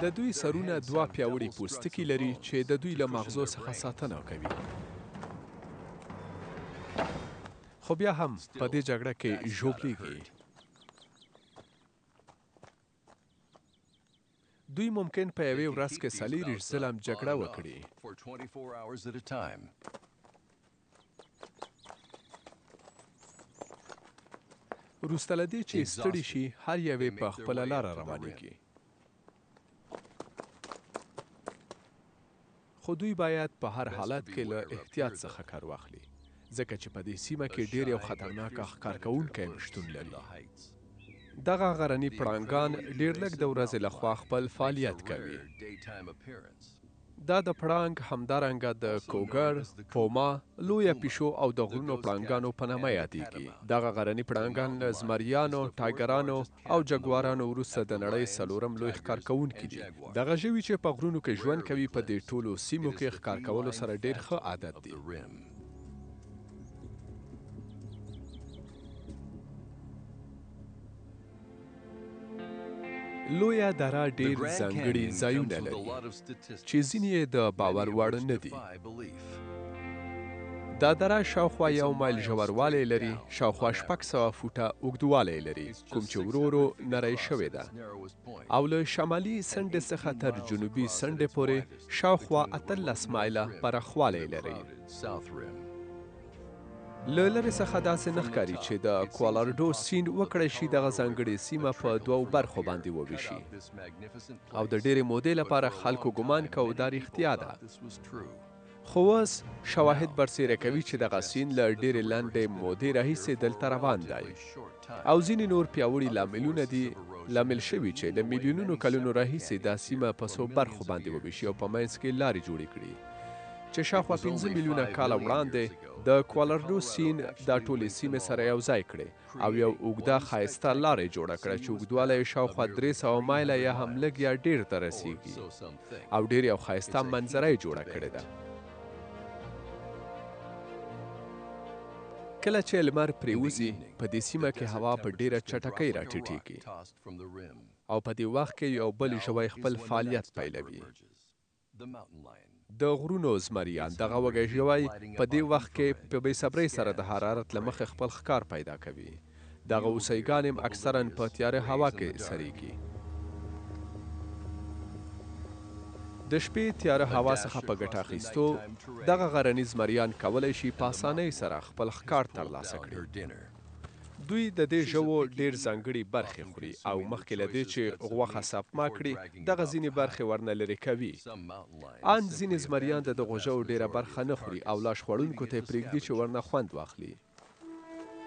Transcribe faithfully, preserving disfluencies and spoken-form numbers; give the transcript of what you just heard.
د دوی سرونه دوه پیاوړي پوستکي لري چې د دوی له مغزو څخه ساتنه کوي. خو بیا هم په دې جګړه کې ژوبلیږي. دوی ممکن په یوې ورځ کې څلېرویشت ځله هم جګړه وکړي. وروسته له دې چې ستړي شي هر یوې په خپله لاره روانېږي. خو دوی باید په هر حالت کې له احتیاط څخه کار واخلي ځکه چې په دې سیمه کې ډېر یو خطرناک ښکار کوونکی شتون لري. دغه غرني پړانګان ډېر لږ د ورځې لخوا خپل فعالیت کوي. دا د پړانګ همدارنګه د کوګر، پوما، لویه پیشو او د غرونو پړانګانو په نامه یادېږي. دغه غرني پړانګان له زمریانو، ټایګرانو او جګوارانو وروسته د نړۍ څلورم لوی ښکار کوونکي دي. دغه ژوي چې په غرونو کې ژوند کوي په دې ټولو سیمو کې ښکار کولو سره ډېر ښه عادت دي. لویه دره ډېر ځانګړي ځایونه لري چې ځینې یې د باور وړ نه دي. دا دره شاوخوا یو مایل ژوروالی لري، شاوخوا شپږ سوه فوټه اوږدوالی لري، کوم چې ورو ورو نری شوې ده، او له شمالي څنډې څخه تر جنوبي څنډې پورې شاوخوا اتلس مایله پراخوالی لري. له لرې څخه داسې نه ښکاري چې د کوالراډو سیند وکړی شي دغه ځانګړې سیمه په دوو برخو باندې وویشي، او د ډېرې مودې لپاره خلکو ګمان کو دا رښتیا ده. خو اوس شواهد برسېره کوي چې دغه سیند له ډېرې لنډې مودې راهیسې دلته روان دی، او ځینې نور پیاوړي لاملونه دي لامل شوي چې له میلیونونو کلونو راهیسې دا سیمه په څو برخو باندې وویشي او په منځ کې لارې جوړې کړي چې شاوخوا پنځه میلیونه کاله وړاندې د کوالراډو سیند دا ټولې سیمې سره یو ځای کړې او یو اوږده ښایسته لاره یې جوړه کړه چې اوږدوالی یې شاوخوا درې سوه مایله یا هم لږ یا ډېر ته رسیږي، او ډېر یو ښایسته منظره یې جوړه کړې ده. کله چې لمر پرېوځي په دې سیمه کې هوا په ډېره چټکۍ راټیټېږي، او په دې وخت کې یو بل ژوی خپل فعالیت پیلوي. د غرونو زمریان دغه وږی ژوی په دې وخت کې په بې صبرۍ سره د حرارت له مخې خپل ښکار پیدا کوي. دغه هوسۍ ګانې اکثرا په تیاره هوا کې سریږي. د شپې تیاره هوا څخه په ګټه اخیستو دغه غرني زمریان کولی شي په اسانۍ سره خپل ښکار ترلاسه کړي. دوی د دې ژوو ډېر ځانګړي برخې خوري او مخکې له دې چې غوښه سپما کړي دغه ځینې برخې ورنه لرې کوي. ان ځینې زمریان د دغو ژوو ډېره برخه نه خوري او لاش خوړونکو ته یې پرېږدي چې ورنه خوند واخلي.